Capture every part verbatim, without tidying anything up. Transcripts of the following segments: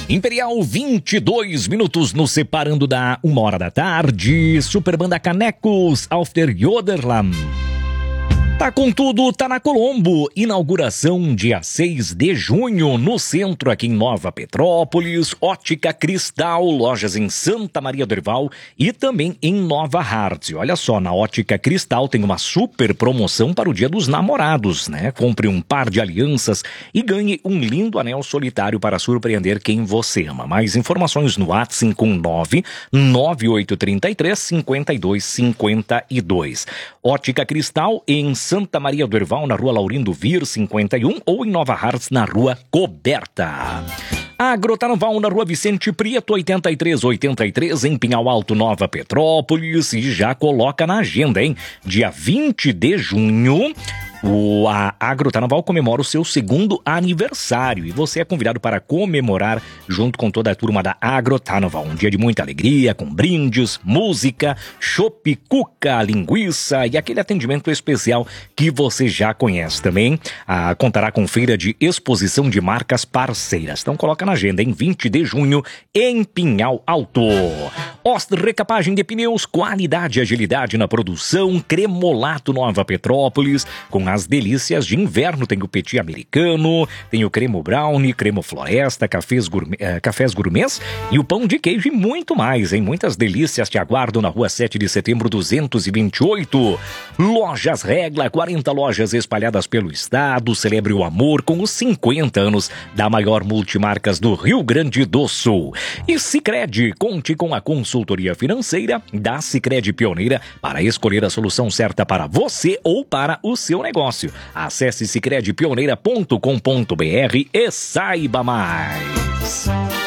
Imperial, vinte e dois minutos nos separando da uma hora da tarde. Superbanda Canecos, Auf der Joderland. Tá com tudo, tá na Colombo. Inauguração dia seis de junho no centro aqui em Nova Petrópolis. Ótica Cristal, lojas em Santa Maria do Herval e também em Nova Hartz. Olha só, na Ótica Cristal tem uma super promoção para o Dia dos Namorados, né? Compre um par de alianças e ganhe um lindo anel solitário para surpreender quem você ama. Mais informações no WhatsApp cinco um nove, nove oito três três, cinco dois cinco dois. Ótica Cristal em Santa Maria do Herval, na Rua Laurindo Vir, cinquenta e um, ou em Nova Hartz, na Rua Coberta. Agrotarnoval, na Rua Vicente Prieto, oitenta e três oitenta e três, em Pinhal Alto, Nova Petrópolis. E já coloca na agenda, hein? Dia vinte de junho... O a Agrotarnoval comemora o seu segundo aniversário e você é convidado para comemorar junto com toda a turma da Agrotarnoval. Um dia de muita alegria, com brindes, música, chopp, cuca, linguiça e aquele atendimento especial que você já conhece também. Ah, contará com feira de exposição de marcas parceiras. Então coloca na agenda em vinte de junho em Pinhal Alto. Ost Recapagem de Pneus, qualidade e agilidade na produção. Cremolato Nova Petrópolis, com as delícias de inverno. Tem o Petit Americano, tem o Cremo Brownie, Cremo Floresta, cafés, gourmet, uh, cafés gourmets e o pão de queijo e muito mais, hein? Muitas delícias te aguardam na Rua sete de setembro, duzentos e vinte e oito. Lojas Regla, quarenta lojas espalhadas pelo estado. Celebre o amor com os cinquenta anos da maior multimarcas do Rio Grande do Sul. E Sicredi, conte com a consultoria financeira da Sicredi Pioneira para escolher a solução certa para você ou para o seu negócio. Acesse sicredi pioneira ponto com ponto br e saiba mais.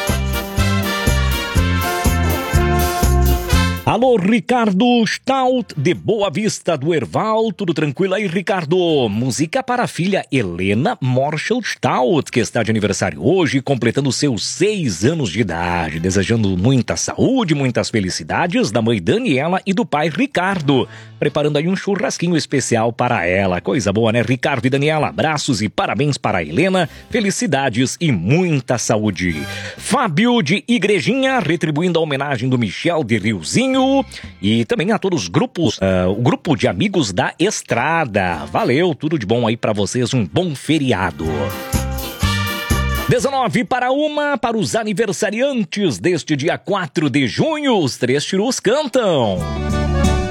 Alô, Ricardo Stout, de Boa Vista do Herval, tudo tranquilo aí, Ricardo? Música para a filha Helena Marshall Stout, que está de aniversário hoje, completando seus seis anos de idade, desejando muita saúde, muitas felicidades da mãe Daniela e do pai Ricardo, preparando aí um churrasquinho especial para ela. Coisa boa, né, Ricardo e Daniela? Abraços e parabéns para a Helena, felicidades e muita saúde. Fábio de Igrejinha, retribuindo a homenagem do Michel de Riozinho, e também a todos os grupos, uh, o grupo de amigos da estrada. Valeu, tudo de bom aí pra vocês, um bom feriado. dezenove para uma, para os aniversariantes deste dia quatro de junho, os Três Chirus cantam.